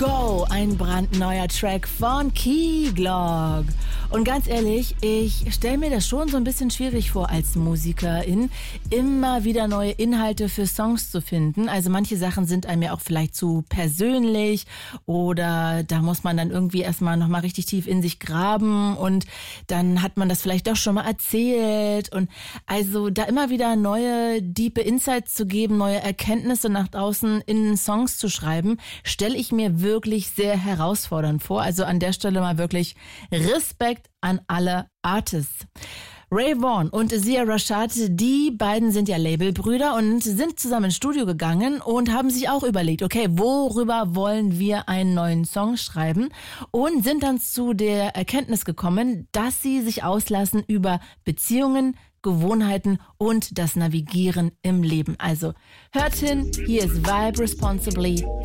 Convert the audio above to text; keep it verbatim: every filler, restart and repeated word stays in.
Go, ein brandneuer Track von Key Glock. Und ganz ehrlich, ich stelle mir das schon so ein bisschen schwierig vor, als Musikerin immer wieder neue Inhalte für Songs zu finden. Also manche Sachen sind einem ja auch vielleicht zu persönlich oder da muss man dann irgendwie erstmal nochmal richtig tief in sich graben und dann hat man das vielleicht doch schon mal erzählt. Und also da immer wieder neue, diepe Insights zu geben, neue Erkenntnisse nach draußen in Songs zu schreiben, stelle ich mir wirklich sehr herausfordernd vor. Also an der Stelle mal wirklich Respekt an alle Artists. Ray Vaughn und Sia Rashad, die beiden sind ja Labelbrüder und sind zusammen ins Studio gegangen und haben sich auch überlegt, okay, worüber wollen wir einen neuen Song schreiben? Und sind dann zu der Erkenntnis gekommen, dass sie sich auslassen über Beziehungen, Gewohnheiten und das Navigieren im Leben. Also hört hin, hier ist Vibe Responsibly.